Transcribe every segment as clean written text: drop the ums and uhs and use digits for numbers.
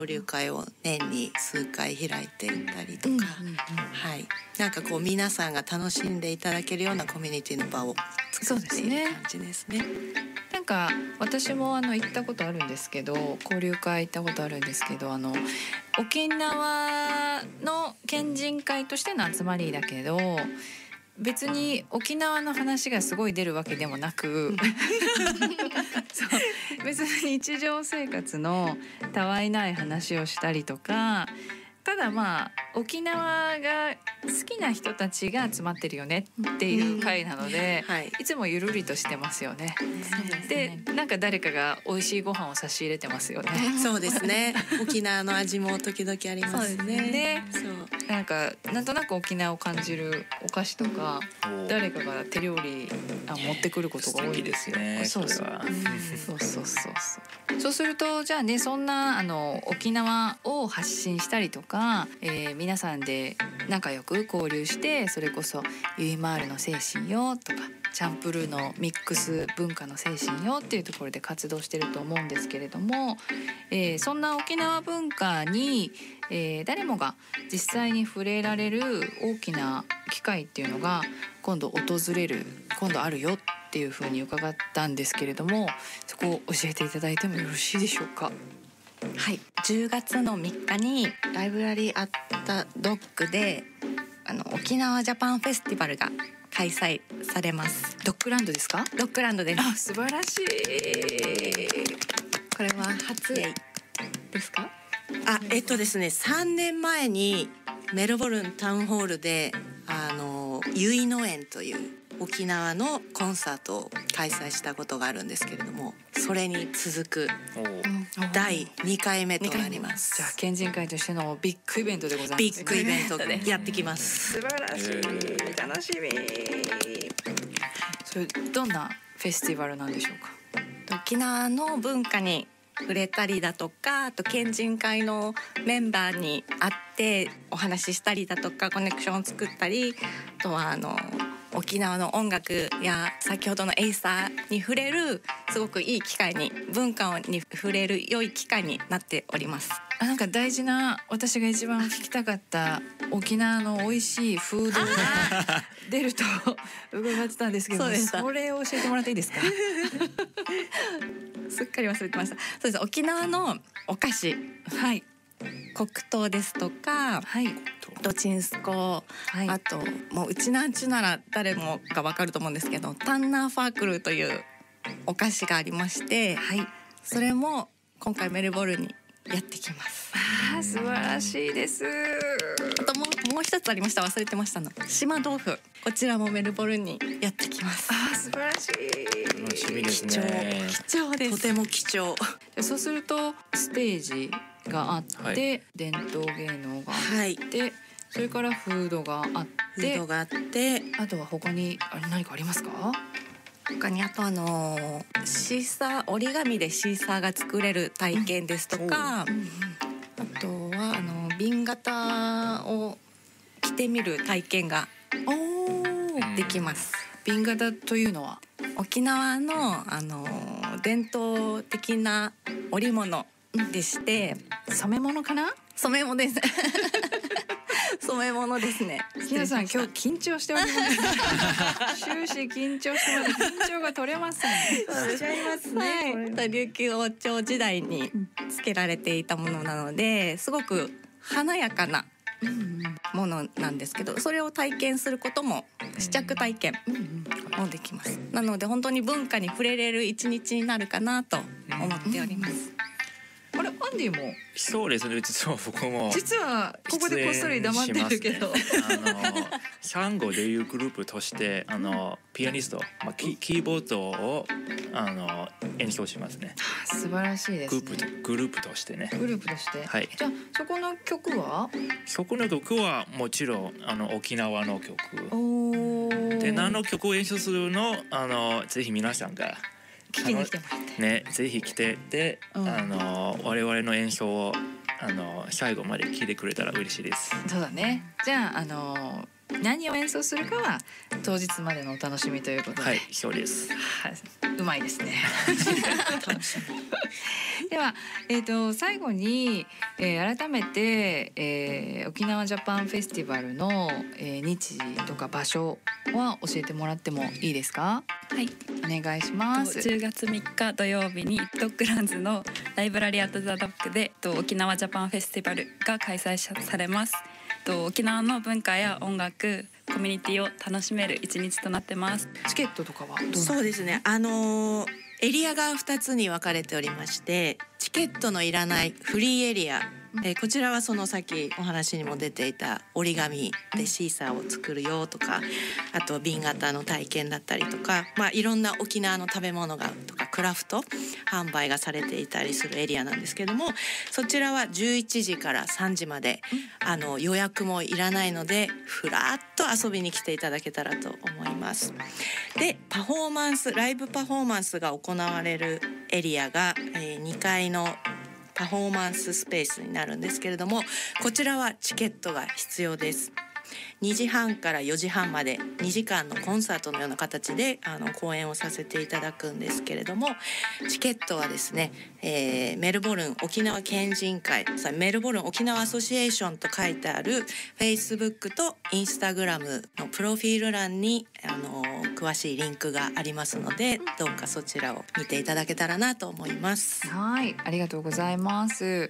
交流会を年に数回開いていたりとか、はい、なんかこう皆さんが楽しんでいただけるようなコミュニティの場を作っている感じですね。 なんか私も行ったことあるんですけど、交流会行ったことあるんですけど、沖縄の県人会としての集まりだけど、別に沖縄の話がすごい出るわけでもなくそう別に日常生活のたわいない話をしたりとか、ただ沖縄が好きな人たちが集まってるよねっていう会なので、 はい、 いつもゆるりとしてますよね。で、なんか誰かが美味しいご飯を差し入れてますよね。 そうですね。沖縄の味も時々ありますね。 なんとなく沖縄を感じるお菓子とか、誰かが手料理持ってくることが多いですよ。そうすると、じゃあね、そんな沖縄を発信したりとか、皆さんで仲良く交流して、それこそゆいまーるの精神よとか、チャンプルーのミックス文化の精神よっていうところで活動してると思うんですけれども、そんな沖縄文化に、誰もが実際に触れられる大きな機会っていうのが今度あるよっていうふうに伺ったんですけれども、そこを教えていただいてもよろしいでしょうか。 はい、10月の3日にライブラリーアットドッグで沖縄ジャパンフェスティバルが開催されます。 ドッグランドですか？ ドッグランドです。 素晴らしい。 これは初ですか？ ですね、3年前にメルボルンタウンホールでゆいの園という沖縄のコンサートを開催したことがあるんですけれども、それに続く第2回目となります。 じゃあ県人会としてのビッグイベントでございます、ね。 ビッグイベントでやってきます。 素晴らしい、楽しみ。それどんなフェスティバルなんでしょうか？ 沖縄の文化に触れたりだとか、あと県人会のメンバーに会ってお話ししたりだとか、コネクションを作ったり、あとは沖縄の音楽や先ほどのエイサーに触れるすごくいい機会に、文化に触れる良い機会になっております。 なんか大事な、私が一番聞きたかった沖縄の美味しいフードが出ると伺ってたんですけど、それを教えてもらっていいですか？ すっかり忘れてました。そうです、沖縄のお菓子、はい、黒糖ですとか、はい、ドチンスコ、はい、あともううちなんちゅなら誰もが分かると思うんですけど、タンナーファークルというお菓子がありまして、はい、それも今回メルボルンにやってきます。 素晴らしいです。 あともう一つありました、忘れてましたの、島豆腐、こちらもメルボルンにやってきます。 素晴らしい。 楽しみですね。 貴重です。 とても貴重。 そうするとステージがあって、はい、伝統芸能があって、はい、それからフードがあって、あとは他に何かありますか？ 他にあとシーサー、折り紙でシーサーが作れる体験ですとか、あとは瓶型を着てみる体験ができます。 瓶型というのは沖縄の伝統的な織物でして、 染め物かな？ 染め物です染め物ですね。 皆さん今日緊張しております終始緊張してます。緊張が取れません。 おっしゃいますね、はい、琉球王朝時代につけられていたものなので、すごく華やかなものなんですけど、それを体験することも、試着体験もできます。なので本当に文化に触れれる一日になるかなと思っております。 あれ、アンディも？ そうですね、実は僕も実はここでこっそり黙ってるけど、 サンゴというグループとしてピアニスト、キーボードを演奏しますね。 素晴らしいですね。 グループとしてね。 グループとして。はい。じゃあそこの曲は？ そこの曲はもちろん沖縄の曲。で何の曲を演奏するのぜひ皆さんが聞きに来てもらってね、ぜひ来てで、我々の演奏を最後まで聞いてくれたら嬉しいです。 そうだね。じゃあ何を演奏するかは当日までのお楽しみということで。 はい、そうです。 うまいですねでは、最後に、改めて、沖縄ジャパンフェスティバルの、日時とか場所は教えてもらってもいいですか？ はい、 お願いします。 10月3日土曜日にドッグランズのライブラリーアットザドッグで沖縄ジャパンフェスティバルが開催されます。沖縄の文化や音楽、コミュニティを楽しめる一日となってます。 チケットとかはどうなんですか？ そうですね、エリアが2つに分かれておりまして、チケットのいらないフリーエリア、こちらはそのさっきお話にも出ていた折り紙でシーサーを作るよとか、あと瓶型の体験だったりとか、いろんな沖縄の食べ物がとかクラフト販売がされていたりするエリアなんですけども、そちらは11時から3時まで予約もいらないのでふらっと遊びに来ていただけたらと思います。でライブパフォーマンスが行われるエリアが、2階のパフォーマンススペースになるんですけれども、こちらはチケットが必要です。2時半から4時半まで2時間のコンサートのような形で公演をさせていただくんですけれども、チケットはですね、メルボルン沖縄県人会、メルボルン沖縄アソシエーションと書いてある Facebook と Instagram のプロフィール欄に詳しいリンクがありますので、どうかそちらを見ていただけたらなと思います。 はい、ありがとうございます。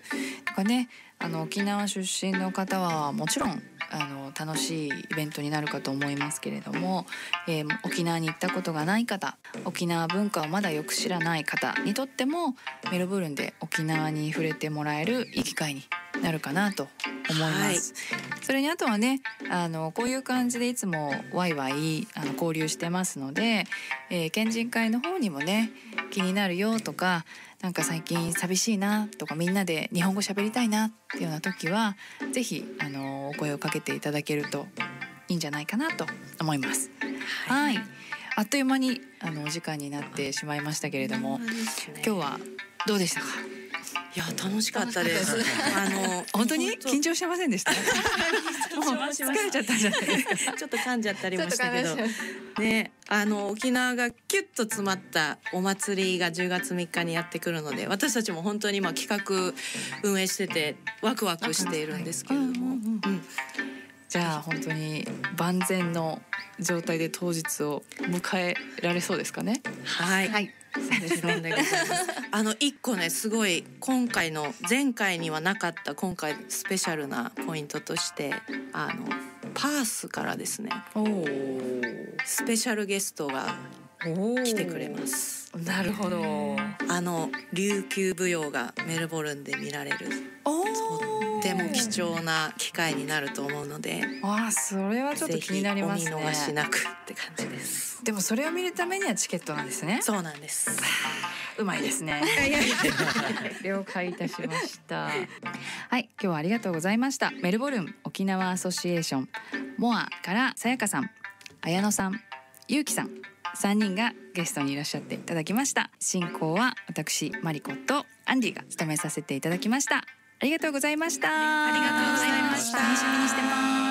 沖縄出身の方はもちろん楽しいイベントになるかと思いますけれども、沖縄に行ったことがない方、沖縄文化をまだよく知らない方にとってもメルボルンで沖縄に触れてもらえるいい機会になるかなと思います。それにあとはね、こういう感じでいつもワイワイ交流してますので、県人会の方にもね気になるよとか、なんか最近寂しいなとか、みんなで日本語喋りたいなっていうような時はぜひお声をかけていただけるといいんじゃないかなと思います。はい、あっという間にお時間になってしまいましたけれども、今日はどうでしたか？ いや楽しかったです。 本当に緊張してませんでした？もう疲れちゃったじゃないですか。 ちょっと噛んじゃったりもしたけどね、沖縄がキュッと詰まったお祭りが10月3日にやってくるので、私たちも本当に今企画運営しててワクワクしているんですけれども、 じゃあ本当に万全の状態で当日を迎えられそうですかね？ はい、そうですね。一個ねすごい今回の前回にはなかった今回スペシャルなポイントとしてパースからですねスペシャルゲストが来てくれます。 なるほど。 琉球舞踊がメルボルンで見られるとっても貴重な機会になると思うので、 それはちょっと気になりますね。 ぜひお見逃しなくって感じです。 でもそれを見るためにはチケットなんですね。 そうなんです。 うまいですね。了解いたしました。はい、今日はありがとうございました。メルボルン沖縄アソシエーションモアからさやかさん、綾乃さん、ゆうきさん3人がゲストにいらっしゃっていただきました。進行は私マリコとアンディが務めさせていただきました。ありがとうございました。 ありがとうございました。 楽しみにしてます。